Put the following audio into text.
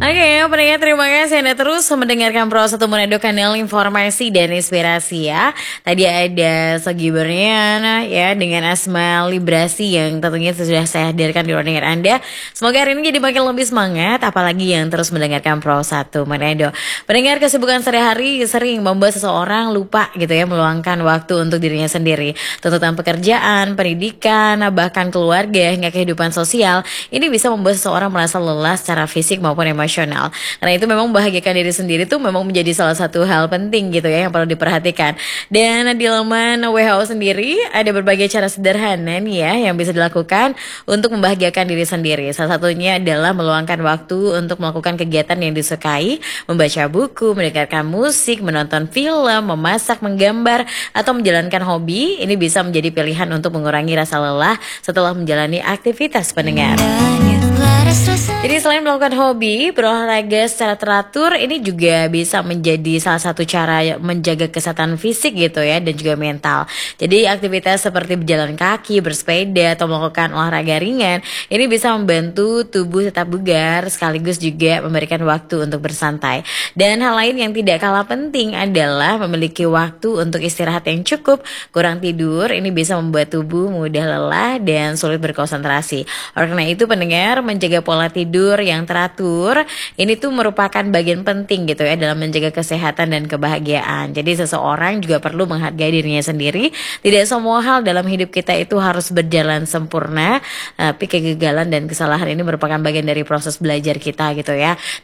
Oke, pendengar terima kasih Anda terus mendengarkan Pro 1 Manado Kanal Informasi dan Inspirasi ya. Tadi ada Sogi Berniana ya dengan Asma Librasi yang tentunya sudah saya hadirkan di ruang dengar Anda. Semoga hari ini jadi makin lebih semangat, apalagi yang terus mendengarkan Pro 1 Manado. Pendengar, kesibukan sehari-hari sering membuat seseorang lupa gitu ya meluangkan waktu untuk dirinya sendiri. Tuntutan pekerjaan, pendidikan, bahkan keluarga hingga kehidupan sosial ini bisa membuat seseorang merasa lelah secara fisik maupun emosional. Karena itu memang membahagiakan diri sendiri tuh memang menjadi salah satu hal penting gitu ya yang perlu diperhatikan. Dan di laman WHO sendiri ada berbagai cara sederhana nih ya yang bisa dilakukan untuk membahagiakan diri sendiri. Salah satunya adalah meluangkan waktu untuk melakukan kegiatan yang disukai, membaca buku, mendengarkan musik, menonton film, memasak, menggambar, atau menjalankan hobi. Ini bisa menjadi pilihan untuk mengurangi rasa lelah setelah menjalani aktivitas pendengar. Jadi selain melakukan hobi, berolahraga secara teratur ini juga bisa menjadi salah satu cara menjaga kesehatan fisik gitu ya dan juga mental. Jadi aktivitas seperti berjalan kaki, bersepeda atau melakukan olahraga ringan ini bisa membantu tubuh tetap bugar sekaligus juga memberikan waktu untuk bersantai. Dan hal lain yang tidak kalah penting adalah memiliki waktu untuk istirahat yang cukup. Kurang tidur ini bisa membuat tubuh mudah lelah dan sulit berkonsentrasi. Oleh karena itu pendengar, menjaga pola tidur yang teratur ini tuh merupakan bagian penting gitu ya dalam menjaga kesehatan dan kebahagiaan. Jadi seseorang juga perlu menghargai dirinya sendiri. Tidak semua hal dalam hidup kita itu harus berjalan sempurna, tapi kegagalan dan kesalahan ini merupakan bagian dari proses belajar kita gitu ya.